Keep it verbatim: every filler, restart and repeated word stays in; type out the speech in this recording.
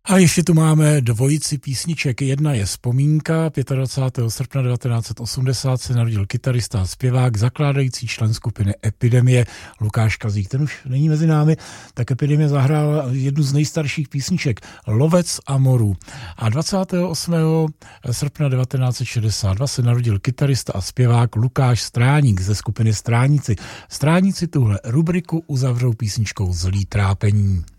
A ještě tu máme dvojici písniček. Jedna je Vzpomínka. dvacátého pátého srpna devatenáct set osmdesát se narodil kytarista a zpěvák, zakládající člen skupiny Epidemie Lukáš Kazík. Ten už není mezi námi, tak Epidemie zahrál jednu z nejstarších písniček Lovec Amorů. A dvacátého osmého srpna devatenáct set šedesát dva se narodil kytarista a zpěvák Lukáš Stráník ze skupiny Stráníci. Stráníci tuhle rubriku uzavřou písničkou Zlý trápení.